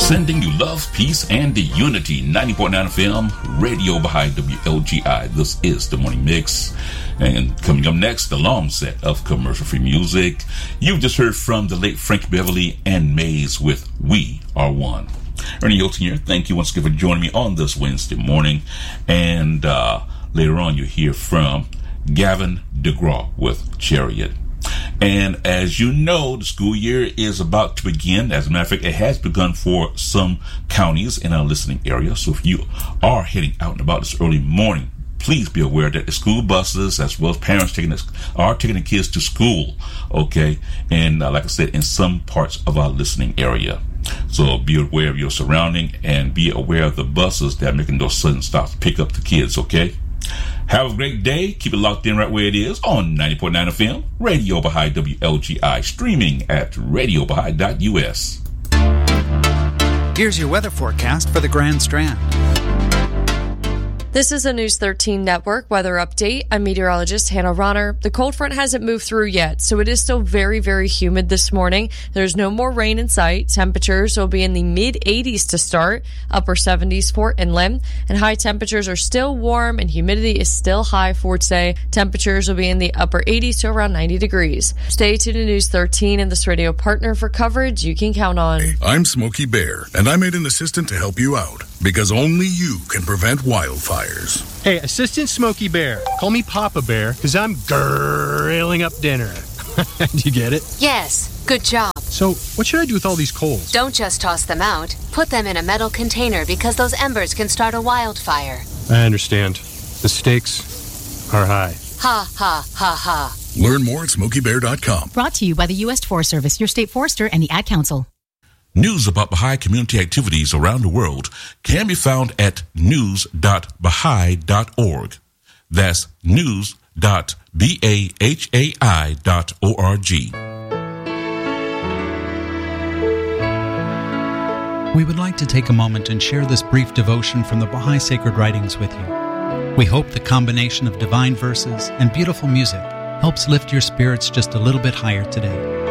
Sending you love, peace, and the unity. 90.9 FM, Radio Baha'i WLGI. This is the Morning Mix. And coming up next, the long set of commercial-free music. You just heard from the late Frankie Beverly and Maze with We Are One. Ernie Hilton here. Thank you once again for joining me on this Wednesday morning. And later on, you'll hear from Gavin DeGraw with Chariot. And as you know, the school year is about to begin. As a matter of fact, it has begun for some counties in our listening area. So if you are heading out and about this early morning, please be aware that the school buses, as well as parents are taking the kids to school. Okay. And like I said, in some parts of our listening area. So be aware of your surrounding and be aware of the buses that are making those sudden stops to pick up the kids. Okay. Have a great day. Keep it locked in right where it is on 90.9 FM, Radio Baha'i WLGI, streaming at radiobaha'i.us. Here's your weather forecast for the Grand Strand. This is a News 13 Network weather update. I'm meteorologist Hannah Ronner. The cold front hasn't moved through yet, so it is still very, very humid this morning. There's no more rain in sight. Temperatures will be in the mid-80s to start, upper 70s for inland, and high temperatures are still warm and humidity is still high for today. Temperatures will be in the upper 80s to around 90 degrees. Stay tuned to News 13 and this radio partner for coverage you can count on. Hey, I'm Smokey Bear, and I made an assistant to help you out, because only you can prevent wildfires. Hey, Assistant Smokey Bear. Call me Papa Bear, because I'm grilling up dinner. Do you get it? Yes, good job. So, what should I do with all these coals? Don't just toss them out. Put them in a metal container because those embers can start a wildfire. I understand. The stakes are high. Ha, ha, ha, ha. Learn more at SmokeyBear.com. Brought to you by the U.S. Forest Service, your state forester, and the Ad Council. News about Baha'i community activities around the world can be found at news.baha'i.org. That's news.bahai.org. We would like to take a moment and share this brief devotion from the Baha'i Sacred Writings with you. We hope the combination of divine verses and beautiful music helps lift your spirits just a little bit higher today.